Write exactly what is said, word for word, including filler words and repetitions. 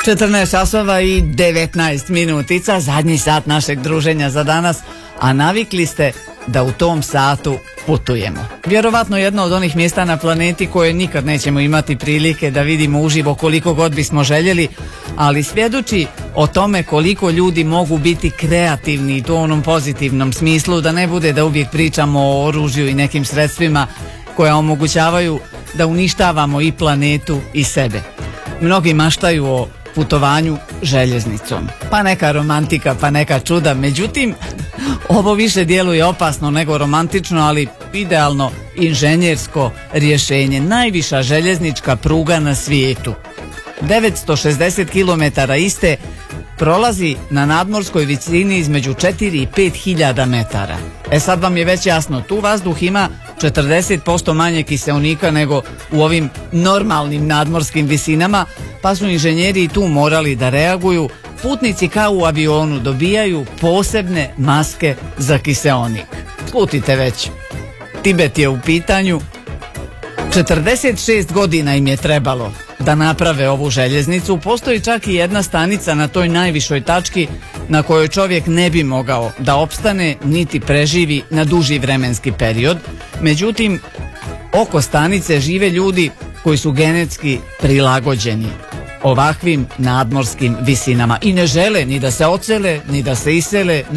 četrnaest časova i devetnaest minutica, zadnji sat našeg druženja za danas, a navikli ste da u tom satu putujemo. Vjerovatno jedno od onih mjesta na planeti koje nikad nećemo imati prilike da vidimo uživo koliko god bismo željeli, ali svjedoči o tome koliko ljudi mogu biti kreativni i to u onom pozitivnom smislu, da ne bude da uvijek pričamo o oružju i nekim sredstvima koja omogućavaju da uništavamo i planetu i sebe. Mnogi maštaju o putovanju željeznicom, pa neka romantika, pa neka čuda, međutim ovo više djeluje opasno nego romantično, ali idealno inženjersko rješenje. Najviša željeznička pruga na svijetu, devetsto šezdeset kilometara iste, prolazi na nadmorskoj visini između četiri i pet hiljada metara. E sad vam je već jasno, tu vazduh ima četrdeset posto manje kiseonika nego u ovim normalnim nadmorskim visinama, pa su inženjeri i tu morali da reaguju. Putnici kao u avionu dobijaju posebne maske za kiseonik. Slutite već, Tibet je u pitanju. četrdeset šest godina im je trebalo da naprave ovu željeznicu. Postoji čak i jedna stanica na toj najvišoj tački na kojoj čovjek ne bi mogao da opstane niti preživi na duži vremenski period. Međutim, oko stanice žive ljudi koji su genetski prilagođeni ovakvim nadmorskim visinama i ne žele ni da se odsele, ni da se isele,